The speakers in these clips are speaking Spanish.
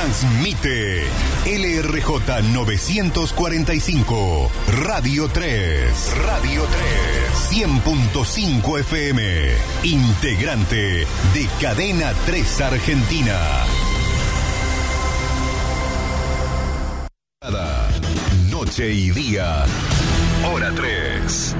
Transmite LRJ 945, Radio 3, 100.5 FM, integrante de Cadena 3 Argentina. Cada noche y día, hora 3.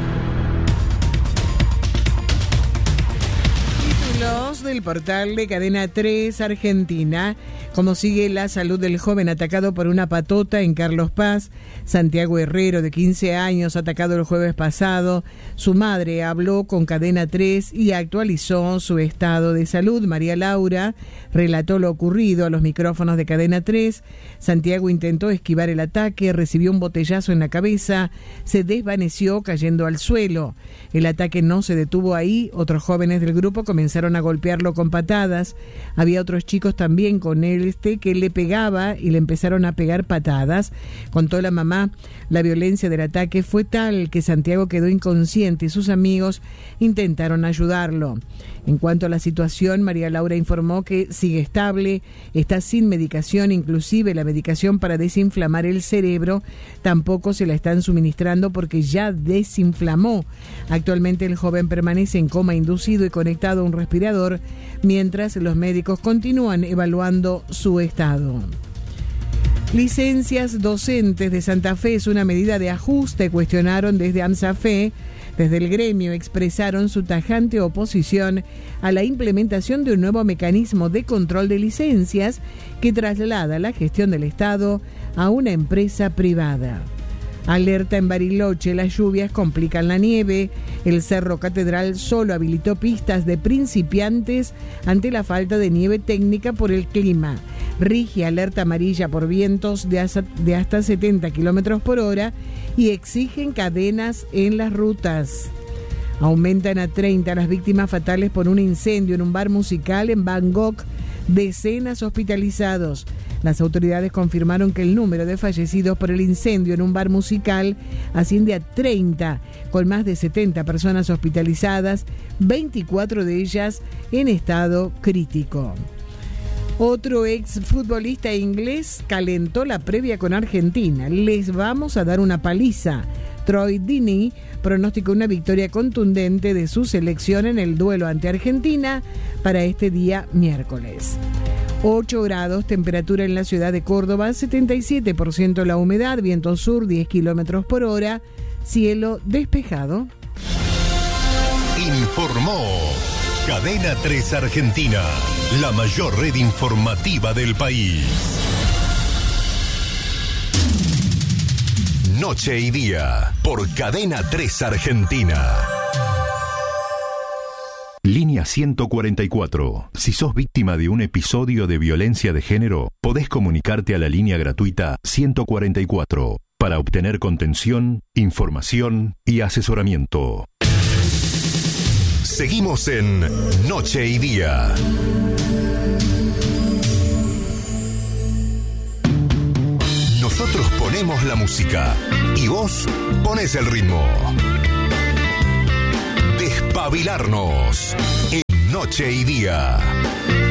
Títulos del portal de Cadena 3 Argentina. Cómo sigue la salud del joven atacado por una patota en Carlos Paz. Santiago Herrero, de 15 años, atacado el jueves pasado. Su madre habló con Cadena 3 y actualizó su estado de salud. María Laura relató lo ocurrido a los micrófonos de Cadena 3. Santiago intentó esquivar el ataque, recibió un botellazo en la cabeza, se desvaneció cayendo al suelo. El ataque no se detuvo ahí. Otros jóvenes del grupo comenzaron a golpearlo con patadas. Había otros chicos también con él que le pegaba y le empezaron a pegar patadas. Contó la mamá, la violencia del ataque fue tal que Santiago quedó inconsciente y sus amigos intentaron ayudarlo. En cuanto a la situación, María Laura informó que sigue estable, está sin medicación, inclusive la medicación para desinflamar el cerebro tampoco se la están suministrando porque ya desinflamó. Actualmente el joven permanece en coma inducido y conectado a un respirador, mientras los médicos continúan evaluando su estado. Licencias docentes de Santa Fe es una medida de ajuste, cuestionaron desde AMSAFE. Desde el gremio expresaron su tajante oposición a la implementación de un nuevo mecanismo de control de licencias que traslada la gestión del Estado a una empresa privada. Alerta en Bariloche, las lluvias complican la nieve. El Cerro Catedral solo habilitó pistas de principiantes ante la falta de nieve técnica por el clima. Rige alerta amarilla por vientos de hasta 70 kilómetros por hora y exigen cadenas en las rutas. Aumentan a 30 las víctimas fatales por un incendio en un bar musical en Bangkok. Decenas hospitalizados. Las autoridades confirmaron que el número de fallecidos por el incendio en un bar musical asciende a 30, con más de 70 personas hospitalizadas, 24 de ellas en estado crítico. Otro exfutbolista inglés calentó la previa con Argentina. Les vamos a dar una paliza. Troy Deeney pronosticó una victoria contundente de su selección en el duelo ante Argentina para este día miércoles. 8 grados, temperatura en la ciudad de Córdoba, 77% la humedad, viento sur 10 kilómetros por hora, cielo despejado. Informó Cadena 3 Argentina, la mayor red informativa del país. Noche y día, por Cadena 3 Argentina. Línea 144. Si sos víctima de un episodio de violencia de género, podés comunicarte a la línea gratuita 144 para obtener contención, información y asesoramiento. Seguimos en Noche y Día. Nosotros ponemos la música y vos ponés el ritmo. Despabilarnos en Noche y Día.